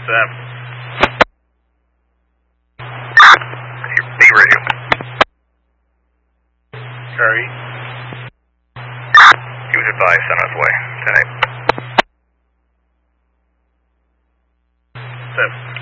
7. B radio. Curry. He was advised on his way. 10-8. 7.